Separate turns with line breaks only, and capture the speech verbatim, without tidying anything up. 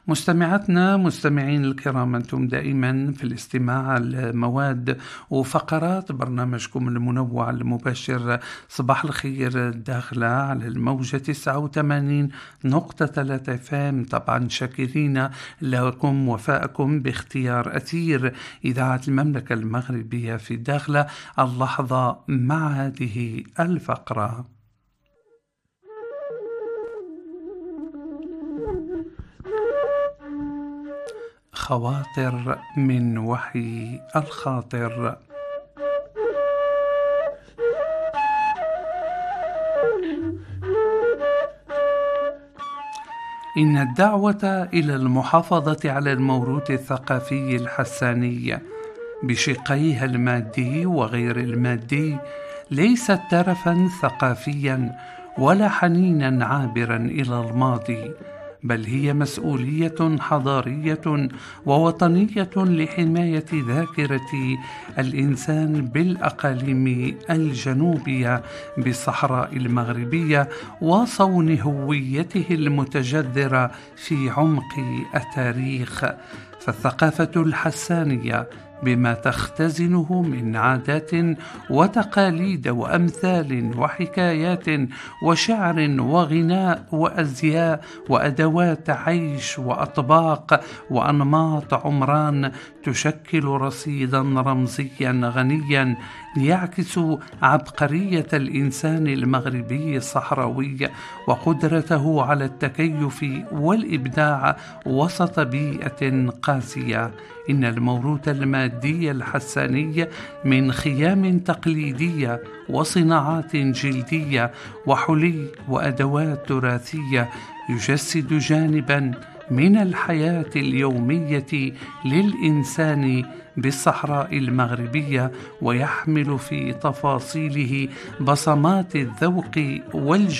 مستمعاتنا مستمعين الكرام، أنتم دائما في الاستماع المواد وفقرات برنامجكم المنوع المباشر صباح الخير داخلة على الموجة تسعة وثمانين نقطة ثلاثة اف ام. طبعا شاكرين لكم وفاءكم باختيار أثير إذاعة المملكة المغربية في داخلة اللحظة مع هذه الفقرة. خواطر من وحي الخاطر. إن الدعوة إلى المحافظة على الموروث الثقافي الحساني بشقيها المادي وغير المادي ليست ترفا ثقافيا ولا حنينا عابرا إلى الماضي، بل هي مسؤولية حضارية ووطنية لحماية ذاكرة الإنسان بالأقاليم الجنوبية بالصحراء المغربية وصون هويته المتجذرة في عمق التاريخ. فالثقافة الحسانية بما تختزنه من عادات وتقاليد وأمثال وحكايات وشعر وغناء وأزياء وأدوات عيش وأطباق وأنماط عمران تشكل رصيدا رمزيا غنيا يعكس عبقرية الإنسان المغربي الصحراوي وقدرته على التكيف والإبداع وسط بيئة قاسية. إن الموروث المادي الحساني من خيام تقليدية وصناعات جلدية وحلي وأدوات تراثية يجسد جانبا من الحياة اليومية للإنسان بالصحراء المغربية، ويحمل في تفاصيله بصمات الذوق والجمال